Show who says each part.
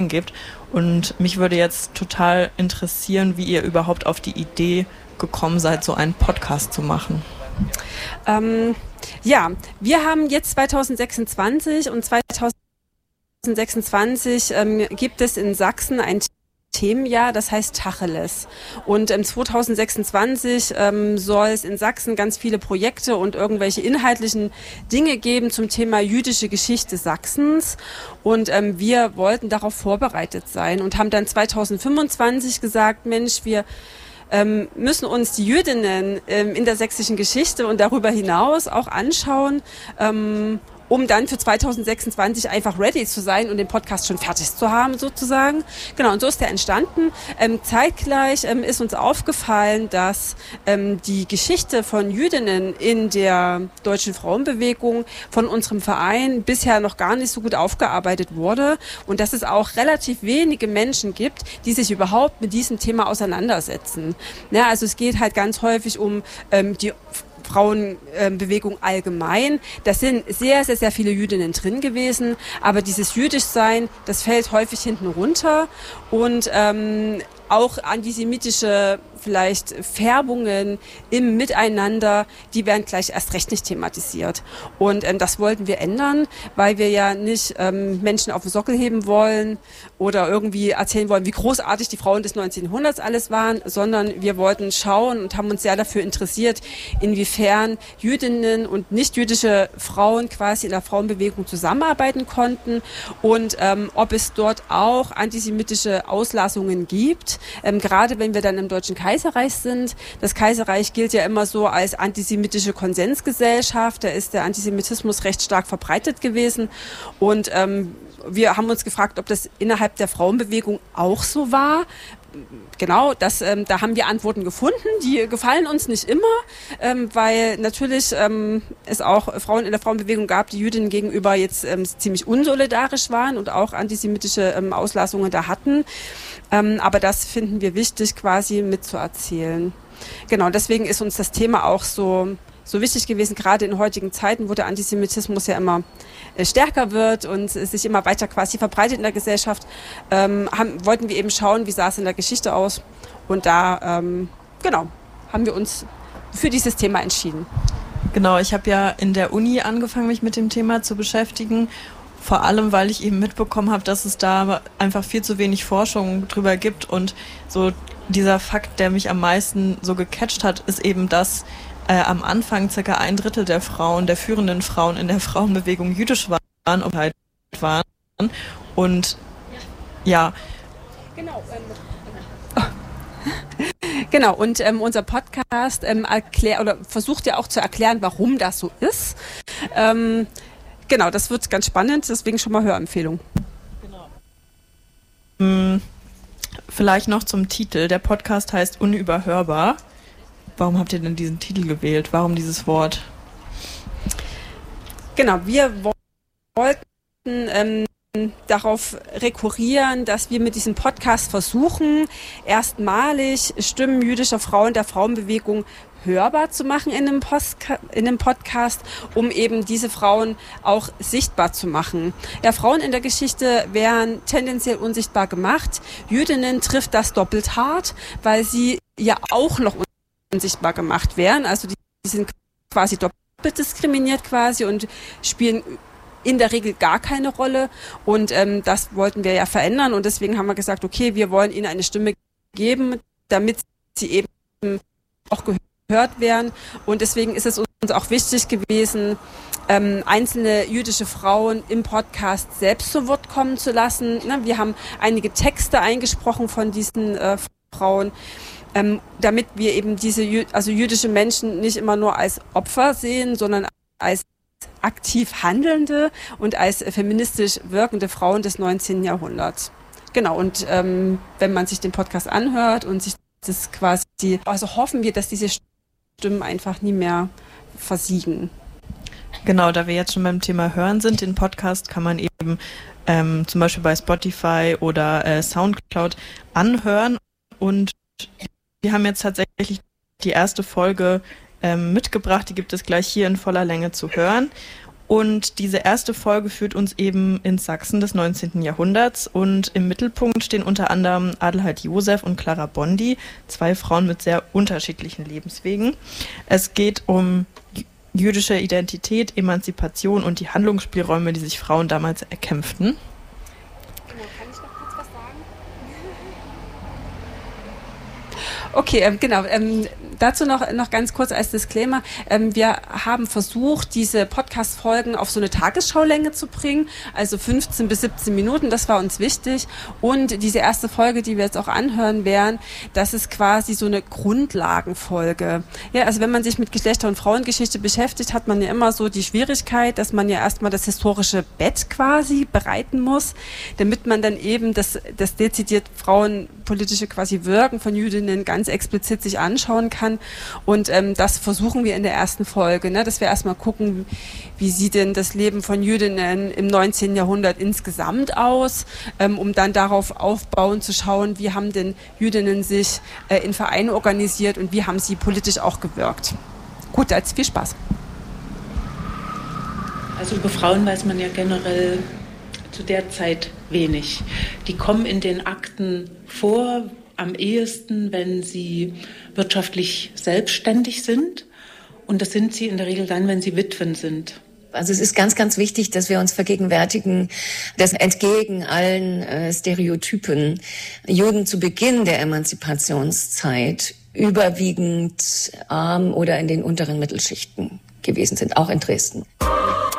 Speaker 1: gibt. Und mich würde jetzt total interessieren, wie ihr überhaupt auf die Idee gekommen seid, so einen Podcast zu machen.
Speaker 2: Ja, wir haben jetzt 2026 und 2026 gibt es in Sachsen ein Themenjahr, das heißt Tacheles. Und 2026 soll es in Sachsen ganz viele Projekte und irgendwelche inhaltlichen Dinge geben zum Thema jüdische Geschichte Sachsens. Und wir wollten darauf vorbereitet sein und haben dann 2025 gesagt, Mensch, wir müssen uns die Jüdinnen in der sächsischen Geschichte und darüber hinaus auch anschauen, um dann für 2026 einfach ready zu sein und den Podcast schon fertig zu haben sozusagen. Genau, und so ist der entstanden. Zeitgleich ist uns aufgefallen, dass die Geschichte von Jüdinnen in der deutschen Frauenbewegung von unserem Verein bisher noch gar nicht so gut aufgearbeitet wurde und dass es auch relativ wenige Menschen gibt, die sich überhaupt mit diesem Thema auseinandersetzen. Ja, also es geht halt ganz häufig um die Frauenbewegung allgemein. Da sind sehr, sehr, sehr viele Jüdinnen drin gewesen, aber dieses Jüdischsein, das fällt häufig hinten runter und auch antisemitische vielleicht Färbungen im Miteinander, die werden gleich erst recht nicht thematisiert. Und das wollten wir ändern, weil wir ja nicht Menschen auf den Sockel heben wollen oder irgendwie erzählen wollen, wie großartig die Frauen des 1900s alles waren, sondern wir wollten schauen und haben uns sehr dafür interessiert, inwiefern Jüdinnen und nicht-jüdische Frauen quasi in der Frauenbewegung zusammenarbeiten konnten und ob es dort auch antisemitische Auslassungen gibt, gerade wenn wir dann im Deutschen Kaiserreich sind. Das Kaiserreich gilt ja immer so als antisemitische Konsensgesellschaft. Da ist der Antisemitismus recht stark verbreitet gewesen. Und wir haben uns gefragt, ob das innerhalb der Frauenbewegung auch so war. Genau, da haben wir Antworten gefunden, die gefallen uns nicht immer, weil natürlich es auch Frauen in der Frauenbewegung gab, die Jüdinnen gegenüber jetzt ziemlich unsolidarisch waren und auch antisemitische Auslassungen da hatten. Aber das finden wir wichtig, quasi mitzuerzählen. Genau, deswegen ist uns das Thema auch so wichtig gewesen, gerade in heutigen Zeiten, wo der Antisemitismus ja immer stärker wird und sich immer weiter quasi verbreitet in der Gesellschaft, wollten wir eben schauen, wie sah es in der Geschichte aus. Und da, haben wir uns für dieses Thema entschieden.
Speaker 1: Genau, ich habe ja in der Uni angefangen, mich mit dem Thema zu beschäftigen. Vor allem, weil ich eben mitbekommen habe, dass es da einfach viel zu wenig Forschung drüber gibt. Und so dieser Fakt, der mich am meisten so gecatcht hat, ist eben, dass am Anfang ca. 1/3 der Frauen, der führenden Frauen in der Frauenbewegung jüdisch waren und ja.
Speaker 2: Genau, und unser Podcast versucht ja auch zu erklären, warum das so ist. Genau, das wird ganz spannend, deswegen schon mal Hörempfehlung.
Speaker 1: Genau. Vielleicht noch zum Titel. Der Podcast heißt Unüberhörbar. Warum habt ihr denn diesen Titel gewählt? Warum dieses Wort?
Speaker 2: Genau, wir wollten darauf rekurrieren, dass wir mit diesem Podcast versuchen, erstmalig Stimmen jüdischer Frauen der Frauenbewegung hörbar zu machen in einem Podcast, um eben diese Frauen auch sichtbar zu machen. Ja, Frauen in der Geschichte werden tendenziell unsichtbar gemacht. Jüdinnen trifft das doppelt hart, weil sie ja auch noch unsichtbar gemacht werden. Also die sind quasi doppelt diskriminiert quasi und spielen in der Regel gar keine Rolle. Und das wollten wir ja verändern. Und deswegen haben wir gesagt, okay, wir wollen ihnen eine Stimme geben, damit sie eben auch gehört werden. Und deswegen ist es uns auch wichtig gewesen, einzelne jüdische Frauen im Podcast selbst zu Wort kommen zu lassen. Wir haben einige Texte eingesprochen von diesen Frauen, damit wir eben diese jüdische Menschen nicht immer nur als Opfer sehen, sondern als aktiv handelnde und als feministisch wirkende Frauen des 19. Jahrhunderts. Genau, und wenn man sich den Podcast anhört und sich das quasi, also hoffen wir, dass diese Stimmen einfach nie mehr versiegen.
Speaker 1: Genau, da wir jetzt schon beim Thema Hören sind, den Podcast kann man eben zum Beispiel bei Spotify oder Soundcloud anhören und wir haben jetzt tatsächlich die erste Folge mitgebracht, die gibt es gleich hier in voller Länge zu hören Und diese erste Folge führt uns eben ins Sachsen des 19. Jahrhunderts und im Mittelpunkt stehen unter anderem Adelheid Joseph und Clara Bondi, 2 Frauen mit sehr unterschiedlichen Lebenswegen. Es geht um jüdische Identität, Emanzipation und die Handlungsspielräume, die sich Frauen damals erkämpften.
Speaker 2: Kann ich noch kurz was sagen? Okay, genau. Dazu noch ganz kurz als Disclaimer. Wir haben versucht, diese Podcast-Folgen auf so eine Tagesschaulänge zu bringen, also 15 bis 17 Minuten, das war uns wichtig. Und diese erste Folge, die wir jetzt auch anhören werden, das ist quasi so eine Grundlagenfolge. Ja, also wenn man sich mit Geschlechter- und Frauengeschichte beschäftigt, hat man ja immer so die Schwierigkeit, dass man ja erstmal das historische Bett quasi bereiten muss, damit man dann eben das dezidiert frauenpolitische quasi Wirken von Jüdinnen ganz explizit sich anschauen kann. Und das versuchen wir in der ersten Folge, ne, dass wir erstmal gucken, wie sieht denn das Leben von Jüdinnen im 19. Jahrhundert insgesamt aus, um dann darauf aufbauen zu schauen, wie haben denn Jüdinnen sich in Vereine organisiert und wie haben sie politisch auch gewirkt. Gut, jetzt viel Spaß.
Speaker 3: Also über Frauen weiß man ja generell zu der Zeit wenig. Die kommen in den Akten vor, am ehesten, wenn sie wirtschaftlich selbstständig sind. Und das sind sie in der Regel dann, wenn sie Witwen sind.
Speaker 4: Also es ist ganz, ganz wichtig, dass wir uns vergegenwärtigen, dass entgegen allen Stereotypen Juden zu Beginn der Emanzipationszeit überwiegend arm oder in den unteren Mittelschichten gewesen sind, auch in Dresden.